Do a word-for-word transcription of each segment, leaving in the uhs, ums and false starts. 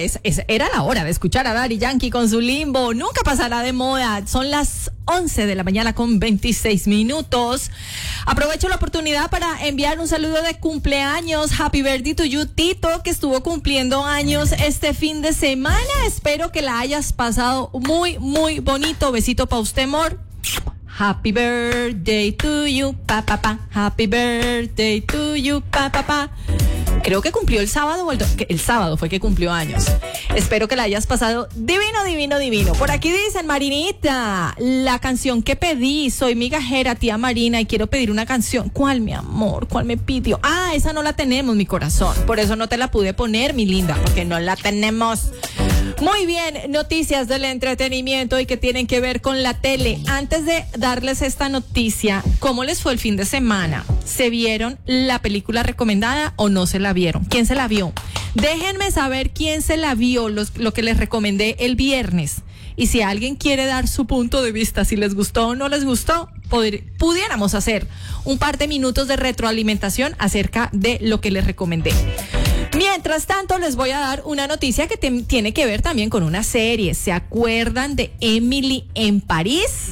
es, es, era la hora de escuchar a Daddy Yankee con su Limbo. Nunca pasará de moda. Son las once de la mañana con veintiséis minutos. Aprovecho la oportunidad para enviar un saludo de cumpleaños. Happy birthday to you, Tito, que estuvo cumpliendo años este fin de semana. Espero que la hayas pasado muy, muy bonito. Besito pa' usted, amor. Happy birthday to you, pa, pa, pa. Happy birthday to you, pa, pa, pa. Creo que cumplió el sábado, o el, do- que el sábado fue que cumplió años. Espero que la hayas pasado divino, divino, divino. Por aquí dicen, Marinita, la canción que pedí, soy migajera, tía Marina, y quiero pedir una canción. ¿Cuál, mi amor? ¿Cuál me pidió? Ah, esa no la tenemos, mi corazón. Por eso no te la pude poner, mi linda, porque no la tenemos. Muy bien, noticias del entretenimiento y que tienen que ver con la tele. Antes de darles esta noticia, ¿cómo les fue el fin de semana? ¿Se vieron la película recomendada o no se la vieron? ¿Quién se la vio? Déjenme saber quién se la vio, los, lo que les recomendé el viernes. Y si alguien quiere dar su punto de vista, si les gustó o no les gustó, poder, pudiéramos hacer un par de minutos de retroalimentación acerca de lo que les recomendé. Mientras tanto, les voy a dar una noticia que te, tiene que ver también con una serie. ¿Se acuerdan de Emily en París?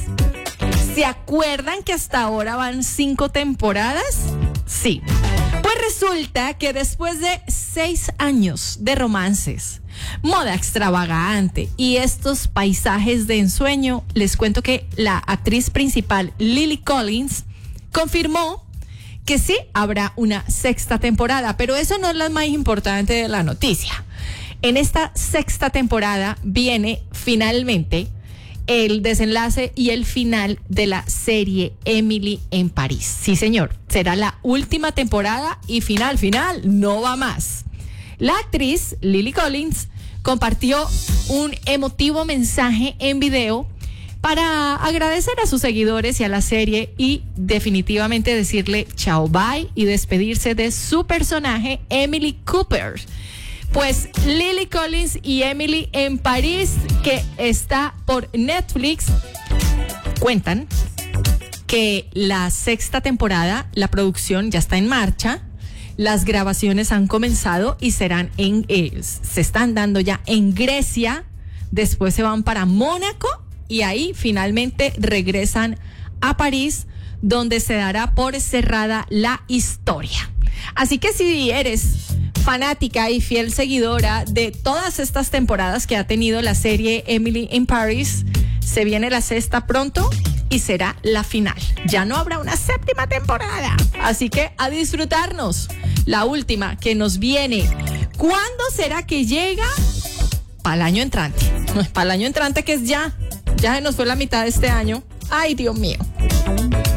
¿Se acuerdan que hasta ahora van cinco temporadas? Sí. Pues resulta que después de seis años de romances, moda extravagante y estos paisajes de ensueño, les cuento que la actriz principal, Lily Collins, confirmó que sí habrá una sexta temporada, pero eso no es lo más importante de la noticia. En esta sexta temporada viene finalmente el desenlace y el final de la serie Emily en París. Sí, señor, será la última temporada y final, final, no va más. La actriz Lily Collins compartió un emotivo mensaje en video para agradecer a sus seguidores y a la serie y definitivamente decirle chao, bye y despedirse de su personaje Emily Cooper. Pues Lily Collins y Emily en París, que está por Netflix, cuentan que la sexta temporada, la producción ya está en marcha, las grabaciones han comenzado y serán en, eh, se están dando ya en Grecia, después se van para Mónaco y ahí finalmente regresan a París, donde se dará por cerrada la historia. Así que si eres fanática y fiel seguidora de todas estas temporadas que ha tenido la serie Emily in Paris, se viene la sexta pronto y será la final. Ya no habrá una séptima temporada. Así que a disfrutarnos. La última que nos viene. ¿Cuándo será que llega? Para el año entrante. No es para el año entrante, que es ya. Ya se nos fue la mitad de este año. Ay, Dios mío.